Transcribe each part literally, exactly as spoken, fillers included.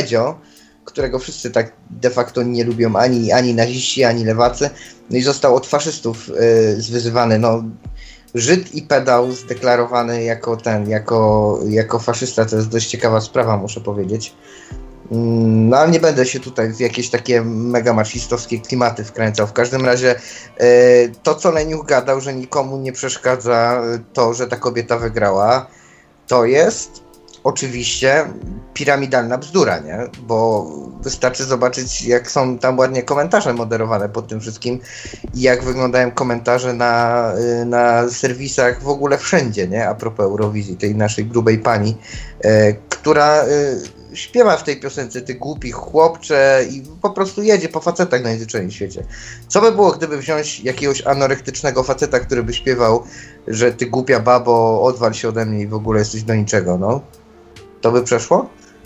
Medzio, którego wszyscy tak de facto nie lubią, ani, ani naziści, ani lewacy. No i został od faszystów y, zwyzywany. No, Żyd i pedał zdeklarowany jako ten, jako, jako faszysta, to jest dość ciekawa sprawa, muszę powiedzieć. No ale nie będę się tutaj w jakieś takie mega machistowskie klimaty wkręcał. W każdym razie y, to, co Leniuch gadał, że nikomu nie przeszkadza to, że ta kobieta wygrała, to jest oczywiście piramidalna bzdura, nie? Bo wystarczy zobaczyć, jak są tam ładnie komentarze moderowane pod tym wszystkim i jak wyglądają komentarze na, na serwisach w ogóle wszędzie, nie? A propos Eurowizji, tej naszej grubej pani, e, która e, śpiewa w tej piosence ty głupi chłopcze i po prostu jedzie po facetach najzwyczajniej w świecie. Co by było, gdyby wziąć jakiegoś anorektycznego faceta, który by śpiewał, że ty głupia babo, odwal się ode mnie i w ogóle jesteś do niczego, no? To by przeszło?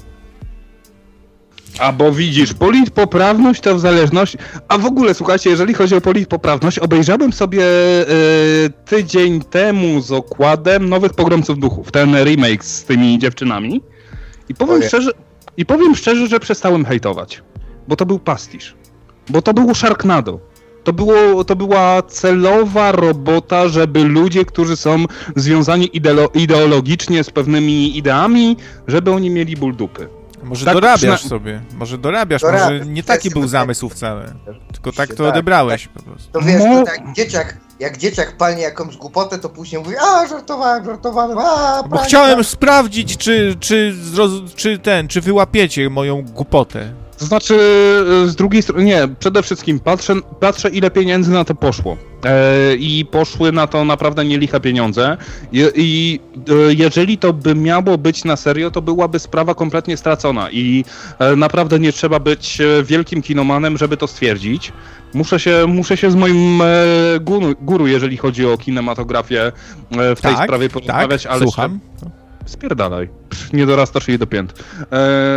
A bo widzisz, politpoprawność to w zależności... A w ogóle, słuchajcie, jeżeli chodzi o politpoprawność, obejrzałem sobie e, tydzień temu z okładem Nowych Pogromców Duchów, ten remake z tymi dziewczynami. I powiem szczerze, i powiem szczerze, że przestałem hejtować. Bo to był pastisz. Bo to było Sharknado. To, było, to była celowa robota, żeby ludzie, którzy są związani ideo- ideologicznie z pewnymi ideami, żeby oni mieli ból dupy. Może tak dorabiasz przyna- sobie, może dorabiasz, Dorabiam. może nie taki był zamysł wcale, tylko tak to odebrałeś po prostu. To wiesz, No. to tak jak dzieciak, jak dzieciak palnie jakąś głupotę, to później mówi, a żartowałem, żartowałem, a Bo prank, chciałem prank. sprawdzić, czy, czy, zroz- czy ten, czy wyłapiecie moją głupotę. To znaczy, z drugiej strony, nie, przede wszystkim patrzę, patrzę ile pieniędzy na to poszło. E, I poszły na to naprawdę nieliche pieniądze. I, i e, jeżeli to by miało być na serio, to byłaby sprawa kompletnie stracona. I e, naprawdę nie trzeba być e, wielkim kinomanem, żeby to stwierdzić. Muszę się, muszę się z moim e, guru, guru, jeżeli chodzi o kinematografię, e, w tej Tak, sprawie porozmawiać, tak, ale słucham. spierdalaj. Psz, nie dorastasz jej do pięt. E,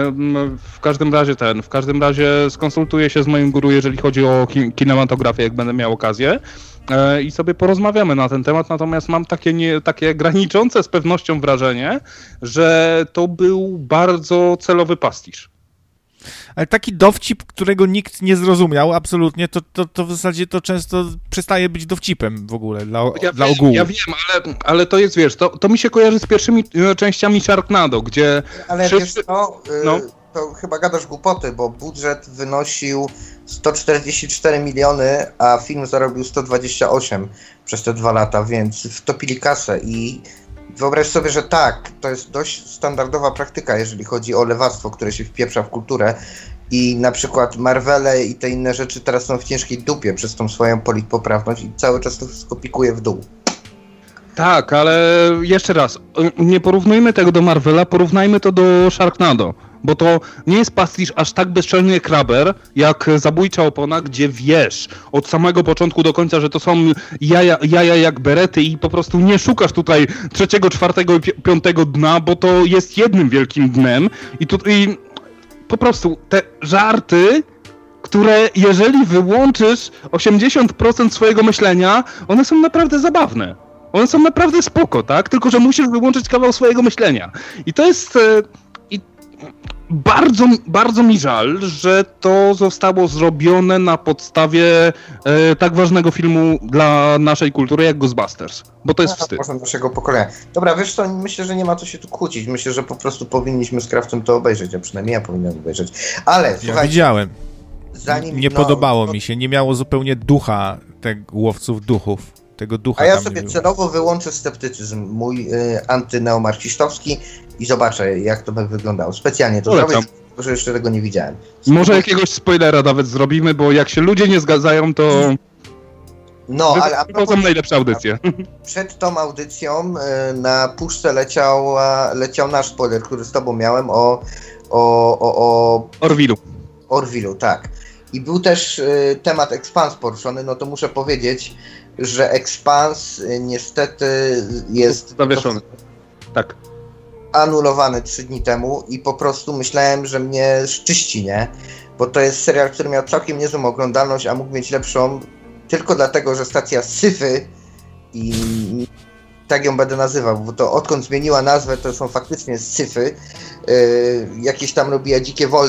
w każdym razie ten, w każdym razie skonsultuję się z moim guru, jeżeli chodzi o ki- kinematografię, jak będę miał okazję. E, I sobie porozmawiamy na ten temat, natomiast mam takie, nie, takie graniczące z pewnością wrażenie, że to był bardzo celowy pastisz. Ale taki dowcip, którego nikt nie zrozumiał absolutnie, to, to, to w zasadzie to często przestaje być dowcipem w ogóle dla, Ja, dla wiem, ogółu. ja wiem, ale, ale to jest, wiesz, to, to mi się kojarzy z pierwszymi e, częściami Sharknado, gdzie... Ale wszyscy... wiesz co, y, No. to chyba gadasz głupoty, bo budżet wynosił sto czterdzieści cztery miliony, a film zarobił sto dwadzieścia osiem przez te dwa lata, więc wtopili kasę i wyobraź sobie, że tak, to jest dość standardowa praktyka, jeżeli chodzi o lewactwo, które się wpieprza w kulturę i na przykład Marvele i te inne rzeczy teraz są w ciężkiej dupie przez tą swoją politpoprawność i cały czas to wszystko pikuje w dół. Tak, ale jeszcze raz, nie porównujmy tego do Marvela, porównajmy to do Sharknado, bo to nie jest pastisz aż tak bezczelny jak Rubber, jak Zabójcza Opona, gdzie wiesz od samego początku do końca, że to są jaja, jaja jak berety i po prostu nie szukasz tutaj trzeciego, czwartego i pi- piątego dna, bo to jest jednym wielkim dnem i tutaj po prostu te żarty, które jeżeli wyłączysz osiemdziesiąt procent swojego myślenia, one są naprawdę zabawne. One są naprawdę spoko, tak? Tylko że musisz wyłączyć kawał swojego myślenia. I to jest... E, i bardzo, bardzo mi żal, że to zostało zrobione na podstawie e, tak ważnego filmu dla naszej kultury jak Ghostbusters. Bo to jest No, wstyd. Można naszego pokolenia. Dobra, wiesz co, myślę, że nie ma co się tu kłócić. Myślę, że po prostu powinniśmy z Kraftem to obejrzeć, a przynajmniej ja powinienem obejrzeć. Ale, Ja słuchajcie, widziałem. zanim... Nie no, podobało no, mi się, nie miało zupełnie ducha tych łowców duchów. Tego ducha A ja tam sobie nie było. celowo wyłączę sceptycyzm mój y, antyneomarksistowski i zobaczę, jak to by wyglądało. Specjalnie to Polecam. zrobię, bo że jeszcze tego nie widziałem. Może jakiegoś spoilera nawet zrobimy, bo jak się ludzie nie zgadzają, to No, ale a to są najlepsze audycje. przed tą audycją y, na puszce leciał, leciał nasz spoiler, który z tobą miałem o, o, o, o Orwilu. Orwilu, tak. I był też y, temat Expanse poruszony, no to muszę powiedzieć, że Expanse y, niestety jest Zawieszony. Tak. anulowany trzy dni temu i po prostu myślałem, że mnie szczyści, nie? Bo to jest serial, który miał całkiem niezłą oglądalność, a mógł mieć lepszą tylko dlatego, że stacja Syfy i tak ją będę nazywał, bo to odkąd zmieniła nazwę, to są faktycznie Syfy, yy, jakieś tam robiła Dzikie Wolne